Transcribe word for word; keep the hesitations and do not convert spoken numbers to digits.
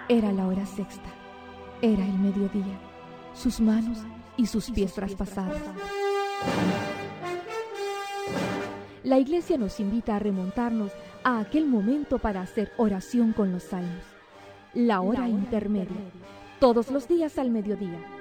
Era la hora sexta, era el mediodía, sus manos y sus pies traspasados. La Iglesia nos invita a remontarnos a aquel momento para hacer oración con los salmos. La hora intermedia, todos los días al mediodía.